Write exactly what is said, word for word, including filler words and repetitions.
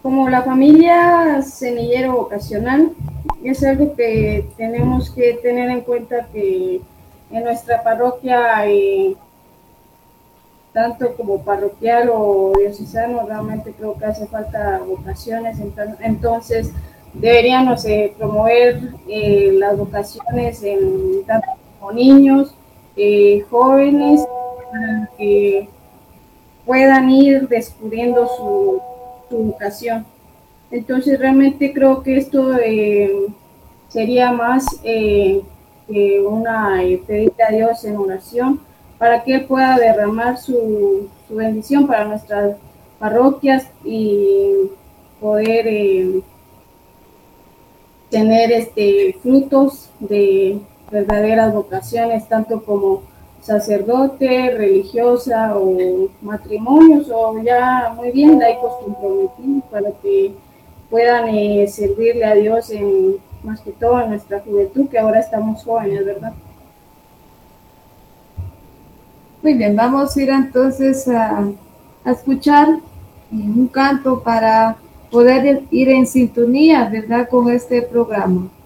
como la familia semillero vocacional, es algo que tenemos que tener en cuenta que en nuestra parroquia, eh, tanto como parroquial o diocesano, realmente creo que hace falta vocaciones, entonces deberíamos eh, promover eh, las vocaciones en tanto como niños, eh, jóvenes, para que puedan ir descubriendo su, su vocación. Entonces realmente creo que esto eh, sería más eh, que una eh, pedirle a Dios en oración para que Él pueda derramar su, su bendición para nuestras parroquias y poder eh, tener este frutos de verdaderas vocaciones, tanto como sacerdote, religiosa o matrimonios o ya muy bien laicos comprometidos para que puedan eh, servirle a Dios en más que todo en nuestra juventud, que ahora estamos jóvenes, ¿verdad? Muy bien, vamos a ir entonces a, a escuchar un canto para poder ir en sintonía, ¿verdad?, con este programa.